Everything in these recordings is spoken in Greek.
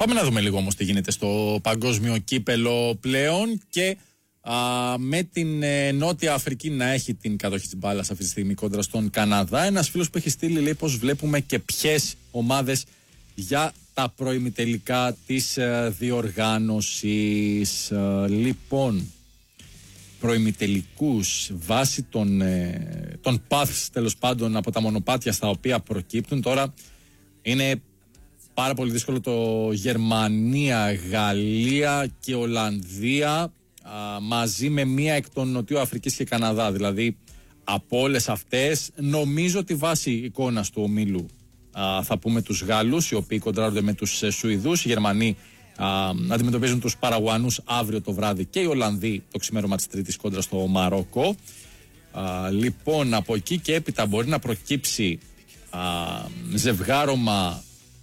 Πάμε να δούμε λίγο όμως τι γίνεται στο παγκόσμιο κύπελο πλέον και με την Νότια Αφρική να έχει την κατοχή της μπάλας αυτή τη στιγμή κόντρα στον Καναδά. Ένας φίλος που έχει στείλει λέει πως βλέπουμε και ποιες ομάδες για τα προημιτελικά της διοργάνωσης. Λοιπόν, προημιτελικούς βάσει των paths τέλος πάντων από τα μονοπάτια στα οποία προκύπτουν. Τώρα είναι πάρα πολύ δύσκολο το Γερμανία, Γαλλία και Ολλανδία μαζί με μία εκ των Νοτιού Αφρικής και Καναδά. Δηλαδή από όλες αυτές νομίζω ότι βάσει εικόνας του ομίλου θα πούμε τους Γάλλους, οι οποίοι κοντράρονται με τους Σουηδούς. Οι Γερμανοί αντιμετωπίζουν τους Παραγουανούς αύριο το βράδυ και οι Ολλανδοί το ξημέρωμα της Τρίτης κόντρα στο Μαρόκο. Λοιπόν, από εκεί και έπειτα μπορεί να προκύψει ζευγάρωμα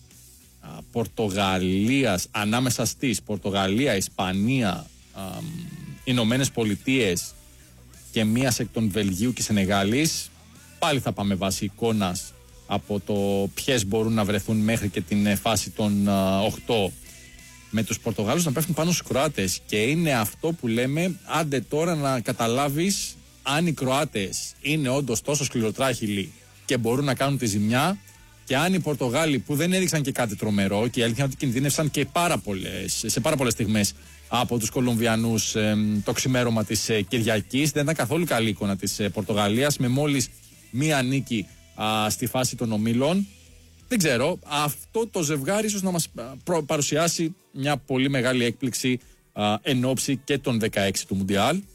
Πορτογαλίας ανάμεσα στις Πορτογαλία, Ισπανία, Ηνωμένες Πολιτείες και μίας εκ των Βελγίου και Σενεγάλης. Πάλι θα πάμε βάσει εικόνας από το ποιες μπορούν να βρεθούν μέχρι και την φάση των 8 με τους Πορτογάλους να πέφτουν πάνω στους Κροάτες. Και είναι αυτό που λέμε, άντε τώρα να καταλάβεις αν οι Κροάτες είναι όντως τόσο σκληροτράχυλοι και μπορούν να κάνουν τη ζημιά, και αν οι Πορτογάλοι που δεν έδειξαν και κάτι τρομερό, και η αλήθεια είναι ότι κινδύνευσαν και σε πάρα πολλές στιγμές από τους Κολομβιανούς το ξημέρωμα της Κυριακής, δεν ήταν καθόλου καλή εικόνα της Πορτογαλίας με μόλις μία νίκη στη φάση των ομίλων. Δεν ξέρω, αυτό το ζευγάρι ίσως να μας παρουσιάσει μια πολύ μεγάλη έκπληξη εν ώψη και των 16 του Μουντιάλ.